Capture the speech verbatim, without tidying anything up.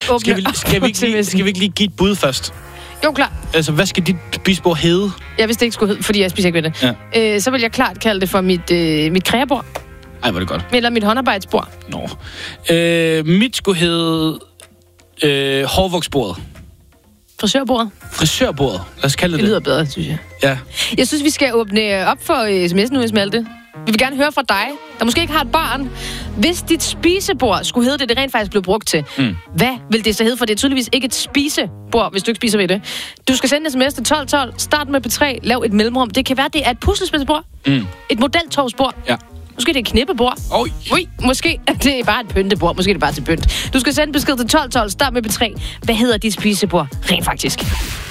åbne skal vi, skal, vi ikke lige, skal vi ikke lige give et bud først? Jo, klar. Altså, hvad skal dit spisebord hedde? Jeg vidste ikke skulle hedde, fordi jeg spiser ikke ved det. Ja. Øh, så vil jeg klart kalde det for mit, øh, mit kreabord. Ej, hvor er det godt. Eller mit håndarbejdsbord. Nå. Øh, mit skulle hedde øh, hårvoksbordet. Frisørbordet. Frisørbordet. Lad os kalde det det. Det lyder bedre, synes jeg. Ja. Jeg synes, vi skal åbne op for sms'en nu, Malte. Vi vil gerne høre fra dig, der måske ikke har et barn. Hvis dit spisebord skulle hedde det, det rent faktisk blev brugt til, mm. hvad vil det så hedde? For det er tydeligvis ikke et spisebord, hvis du ikke spiser ved det. Du skal sende sms til tolv tolv, start med P tre, lav et mellemrum. Det kan være, det er et puslespilsbord. Mm. Et modeltovsbord. Ja. Måske det er et knippebord. Oj. Ui, måske det er bare et pyntebord. Måske det er bare til pynt. Du skal sende besked til tolv tolv, start med P tre. Hvad hedder dit spisebord rent faktisk?